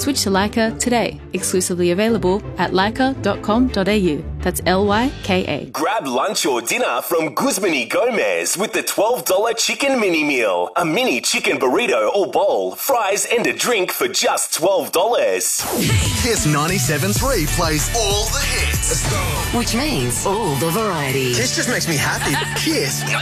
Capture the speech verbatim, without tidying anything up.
Switch to Lyca today. Exclusively available at lyca dot com dot a u. That's L Y K A. Grab lunch or dinner from Guzman y Gomez with the twelve dollars chicken mini meal. A mini chicken burrito or bowl, fries and a drink for just twelve dollars. Kiss ninety-seven point three plays all the hits. Which means all the variety. This just makes me happy. Kiss.